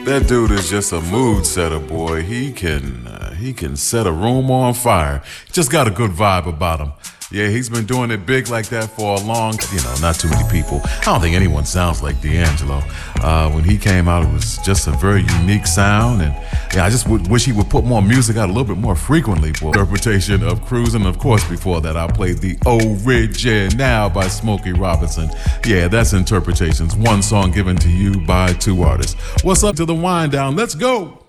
That dude is just a mood setter, boy. He can set a room on fire. Just got a good vibe about him. Yeah, he's been doing it big like that for a long, not too many people. I don't think anyone sounds like D'Angelo. When he came out, it was just a very unique sound. And yeah, I just wish he would put more music out a little bit more frequently for interpretation of Cruising. Of course, before that, I played the Original by Smokey Robinson. Yeah, that's interpretations. One song given to you by two artists. What's up to the wind down? Let's go.